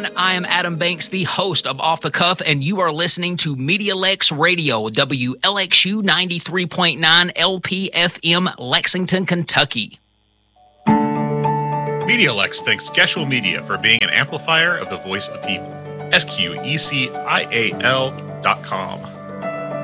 everyone. I am Adam Banks, the host of Off the Cuff, and you are listening to MediaLex Radio, WLXU 93.9 LPFM, Lexington, Kentucky. MediaLex thanks Gesell Media for being an amplifier of the voice of the people. SQECIAL.com.